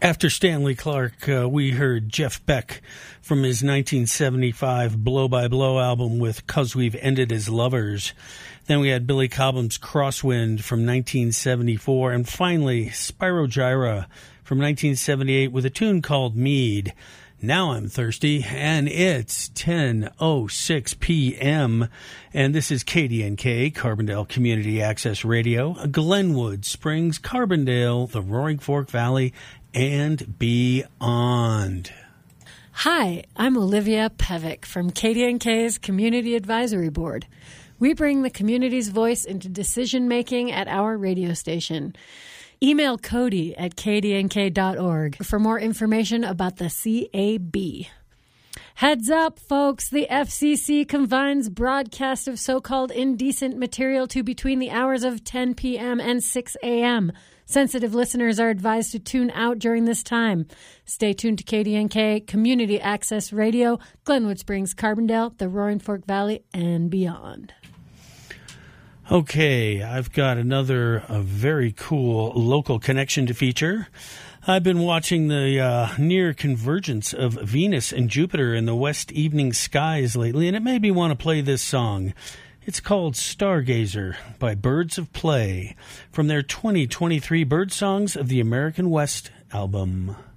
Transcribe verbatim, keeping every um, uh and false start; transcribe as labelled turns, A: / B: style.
A: After Stanley Clarke, uh, we heard Jeff Beck from his nineteen seventy-five Blow by Blow album with "'Cause We've Ended as Lovers." Then we had Billy Cobham's Crosswind from nineteen seventy-four. And finally, Spyro Gyra from nineteen seventy-eight with a tune called Mead. Now I'm thirsty, and it's ten oh six p.m., and this is K D N K, Carbondale Community Access Radio, Glenwood Springs, Carbondale, the Roaring Fork Valley, and beyond.
B: Hi, I'm Olivia Pevick from K D N K's Community Advisory Board. We bring the community's voice into decision-making at our radio station. Email Cody at k d n k dot org for more information about the C A B. Heads up, folks, the F C C confines broadcast of so-called indecent material to between the hours of ten p.m. and six a.m. Sensitive listeners are advised to tune out during this time. Stay tuned to K D N K, Community Access Radio, Glenwood Springs, Carbondale, the Roaring Fork Valley, and beyond.
A: Okay, I've got another a very cool local connection to feature. I've been watching the uh, near convergence of Venus and Jupiter in the west evening skies lately, and it made me want to play this song. It's called Stargazer by Birds of Play from their twenty twenty-three Bird Songs of the American West album.